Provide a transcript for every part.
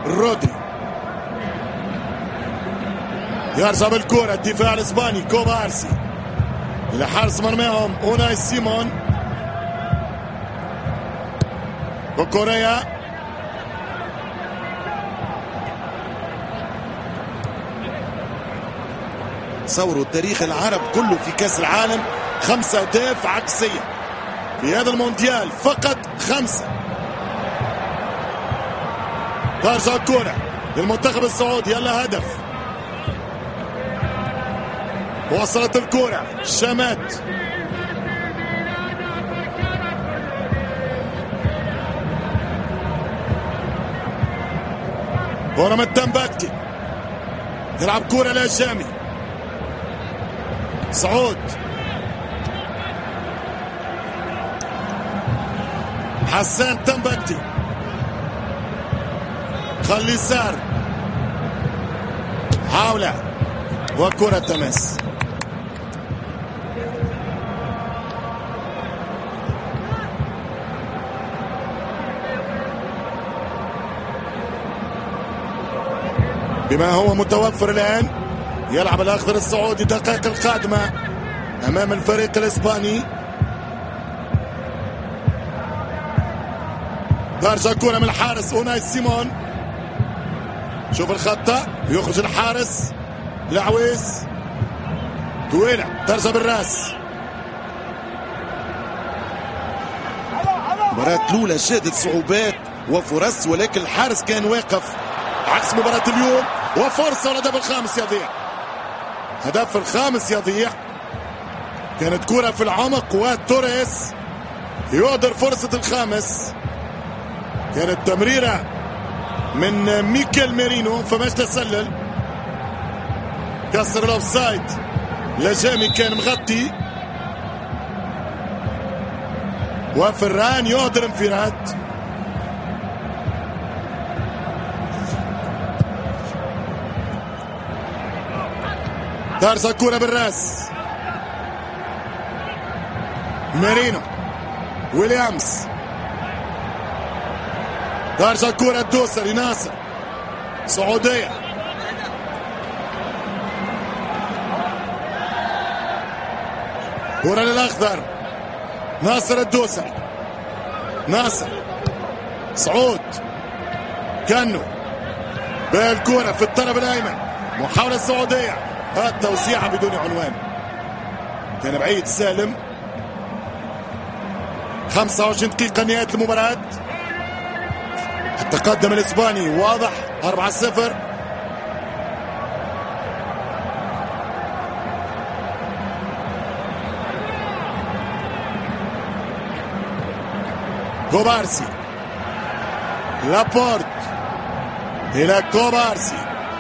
رودري يرجع بالكرة. الدفاع الاسباني كوبارسي الى حارس مرماهم اوناي سيمون. وكوريا تصوروا تاريخ العرب كله في كاس العالم 5 أهداف عكسية في هذا المونديال، فقط 5. ترجع الكرة للمنتخب السعودي، يلا هدف. وصلت الكرة شامات كرة من تنباكتي، يلعب كرة للجامي سعود. حسان تنباكتي خلي سار حاولة وكرة تمس. بما هو متوفر الآن يلعب الأخضر السعودي الدقائق القادمة أمام الفريق الإسباني. ترجع كرة من الحارس اوناي سيمون، شوف الخطة يخرج الحارس العويس طويلة، ترجع بالراس. المباراة الأولى شهدت صعوبات وفرص، ولكن الحارس كان واقف عكس مباراة اليوم. وفرصة والهدف الخامس يضيع، هدف الخامس يضيع. كانت كرة في العمق وتوريس يقدر فرصة الخامس. كانت تمريرة من ميكيل ميرينو فماش تسلل، كسر الاوفسايد. لجامي كان مغطي، وفران يقدر انفراد. ترجع الكرة بالراس، ميرينو ويليامز. ترجع الكرة الدوسري ناصر سعودية، كرة للأخضر ناصر الدوسري، ناصر سعود كانو بالكرة في الطرف الأيمن، محاولة سعودية، التوزيعة بدون عنوان. كان بعيد سالم. 25 دقيقة نهاية المباراة. التقدم الإسباني واضح 4-0. كوبارسي لابورت إلى كوبارسي.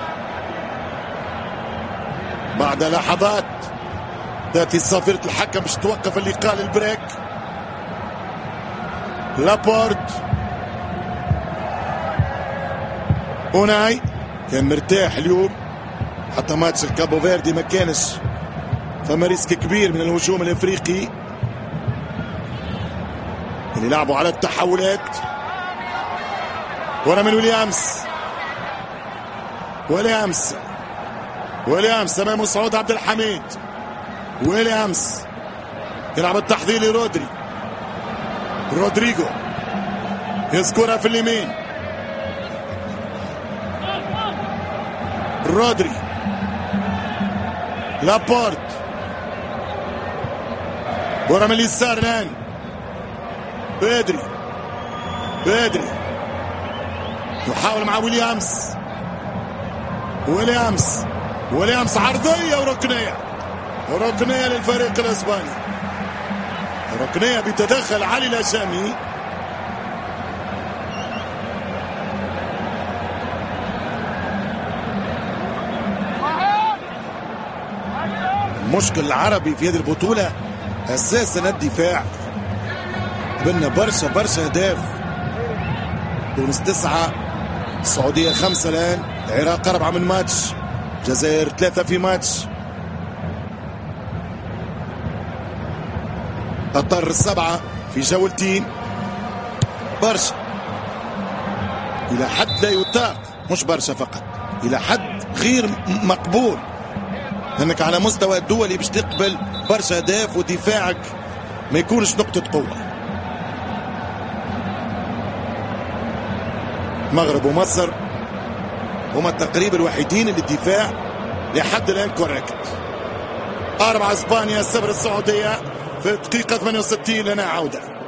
بعد لحظات تأتي صافرة الحكم باش توقف اللقاء للبريك. لابورت اوناي كان مرتاح اليوم، حتى ماتش الكابو فيردي ما كانش فما ريسك كبير من الهجوم الافريقي اللي لعبوا على التحولات. ورا من ويليامز امام سعود عبد الحميد. ويليامز يلعب التحضير لرودري، رودريجو يذكرها في اليمين، رودري لابورت. ورا من اليسار الآن بدري يحاول مع ويليامز عرضية وركنية للفريق الإسباني، ركنية بتدخل علي الهشامي. المشكل العربي في هذه البطولة أساسا الدفاع. قبلنا برشا أهداف. تونس 9، السعودية 5 الآن، العراق 4 من ماتش، الجزائر 3 في ماتش، قطر 7 في جولتين. برشا إلى حد لا يطاق. مش برشا فقط، الى حد غير مقبول، لانك على مستوى الدولي باش تقبل برشا اهداف ودفاعك ما يكونش نقطة قوة. المغرب ومصر هما تقريبا الوحيدين اللي الدفاع لحد الان كوريكت. 4 اسبانيا 0 السعودية في الدقيقة 68 لنا عودة.